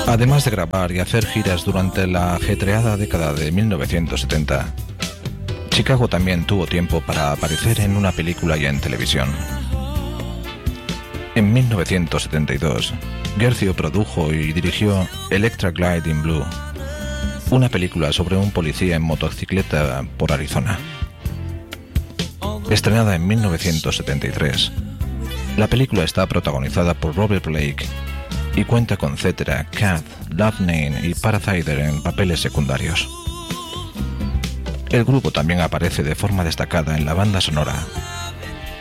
Además de grabar y hacer giras durante la ajetreada década de 1970, Chicago también tuvo tiempo para aparecer en una película y en televisión. En 1972, Guercio produjo y dirigió Electra Glide in Blue, una película sobre un policía en motocicleta por Arizona. Estrenada en 1973, la película está protagonizada por Robert Blake y cuenta con Cetera, Kath, Loughnane y Parathyder en papeles secundarios. El grupo también aparece de forma destacada en la banda sonora